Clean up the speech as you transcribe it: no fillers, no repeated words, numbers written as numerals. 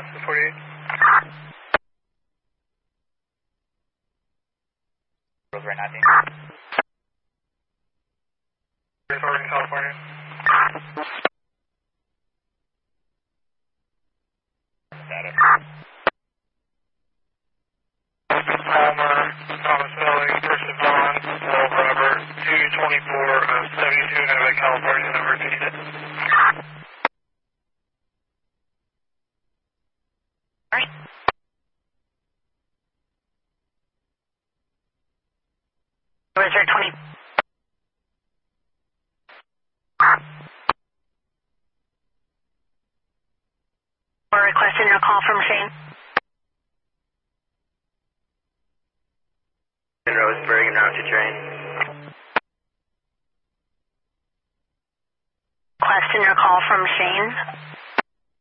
48. Rosebery 19. Northern California. Status. Palmer, Thomas Elling, Person Vaughn, Paul Robert, 224 72 Nova, California, number 56. Reserve 20. We're requesting a call from Shane. In Rosebery, now to train. Requesting a call from Shane.